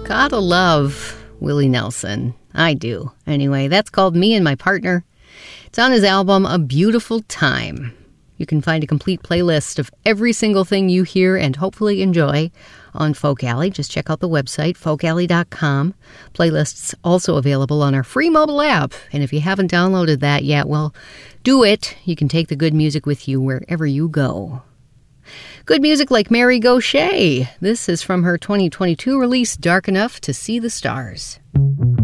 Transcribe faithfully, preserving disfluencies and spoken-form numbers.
Gotta love Willie Nelson. I do. Anyway, that's called Me and My Partner. It's on his album, A Beautiful Time. You can find a complete playlist of every single thing you hear and hopefully enjoy on Folk Alley. Just check out the website, folk alley dot com. Playlists also available on our free mobile app. And if you haven't downloaded that yet, well, do it. You can take the good music with you wherever you go. Good music like Mary Gauthier. This is from her twenty twenty-two release, Dark Enough to See the Stars.